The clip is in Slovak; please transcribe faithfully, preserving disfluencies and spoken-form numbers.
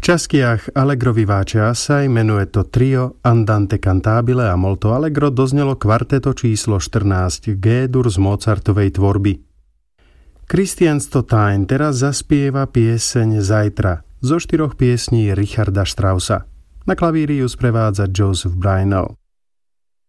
častiach Allegro vivace assai menuje to trio Andante cantabile a molto allegro doznelo kvarteto číslo štrnásť G-dur z Mozartovej tvorby. Christian Stotain teraz zaspieva pieseň Zajtra zo štyroch piesní Richarda Straussa. Na klavíri ju sprevádza Joseph Brynow.